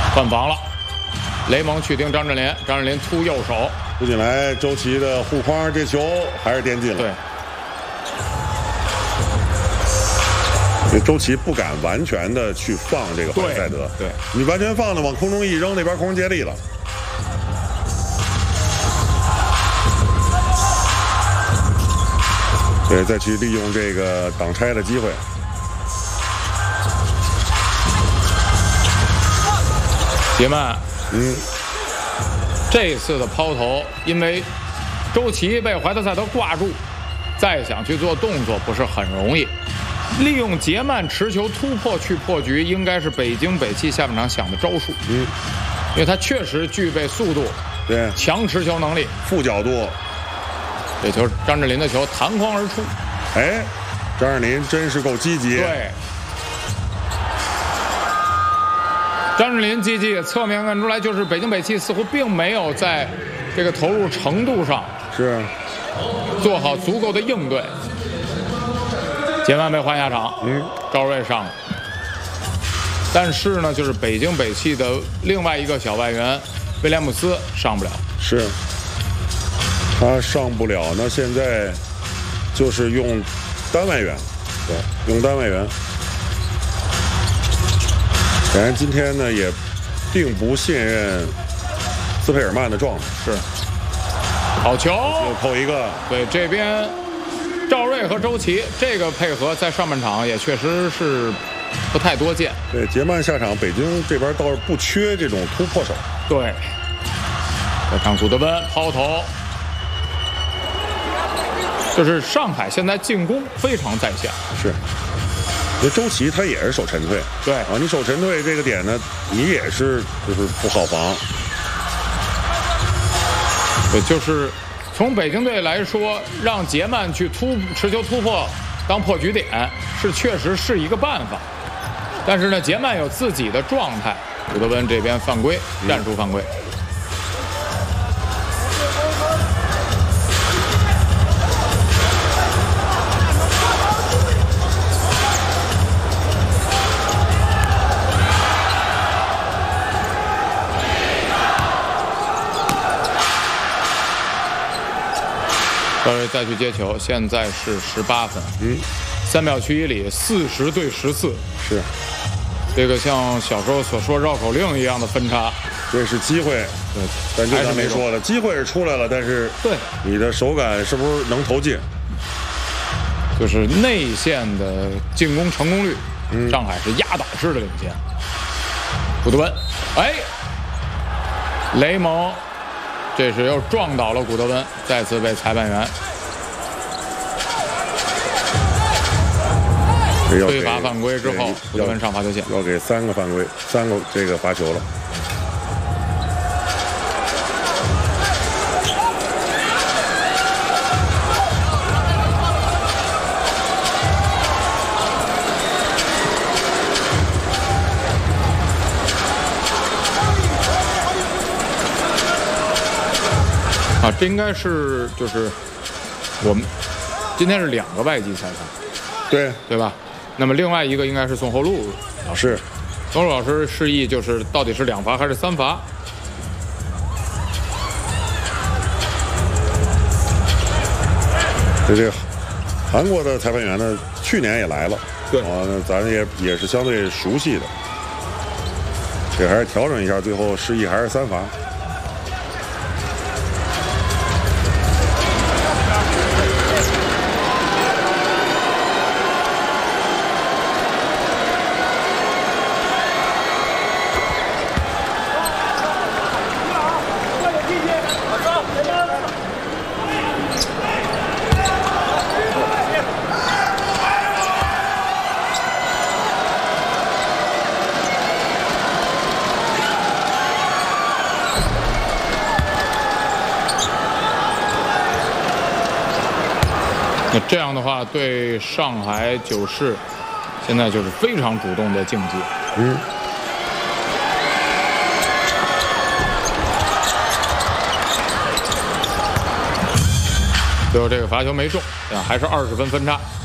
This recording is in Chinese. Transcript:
换防了，雷蒙去盯张镇麟，张镇麟突右手突进来，周琦的护框，这球还是颠进了。 对， 因为周琦不敢完全的去放这个怀塞德， 对你完全放的往空中一扔，那边空中接力了。对，再去利用这个挡拆的机会。 杰曼，这次的抛投，因为周琦被怀特塞德挂住，再想去做动作不是很容易。利用杰曼持球突破去破局，应该是北京北汽下半场想的招数。因为他确实具备速度， 对， 强持球能力， 负角度。 这球张镇麟的球弹框而出。 哎，张镇麟真是够积极。 对。张镇麟积极，侧面看出来就是北京北汽似乎并没有在这个投入程度上是做好足够的应对。杰曼被换下场，赵睿上了。但是呢，就是北京北汽的另外一个小外援威廉姆斯上不了。 是，他上不了，那现在就是用单外援，对，用单外援。显然今天呢也并不信任斯佩尔曼的状态。 是，好球， 又扣一个。 对，这边赵睿和周琦这个配合在上半场也确实是不太多见。 对，杰曼下场，北京这边倒是不缺这种突破手。 对，再看古德温抛投，就是上海现在进攻非常在线。 是。因为周琦他也是守沉退， 对啊，你守沉退这个点呢，你也是就是不好防。 对，就是从北京队来说，让杰曼去持球突破当破局点，确实是一个办法。但是呢，杰曼有自己的状态。古德温这边犯规，战术犯规。赵睿再去接球，现在是18分。3秒区1里，40对14。 是， 这个像小时候所说绕口令一样的分差。 这是机会， 对， 但就像没说的，机会是出来了，但是对你的手感是不是能投进？ 就是内线的进攻成功率，上海是压倒式的领先。古德温，哎，雷蒙。这是又撞倒了古德温，再次被裁判员吹罚犯规之后，古德温上罚球线， 要给3个犯规，3个这个罚球了。 啊，这应该是就是我们今天是2个外籍裁判，对吧？那么另外一个应该是宋厚禄老师，宋厚禄老师示意就是到底是2罚还是3罚？ 这个韩国的裁判员呢，去年也来了， 对， 那咱也是相对熟悉的，这还是调整一下，最后示意还是3罚。 那这样的话，对上海九世现在就是非常主动的竞技。最后这个罚球没中，还是20分分差。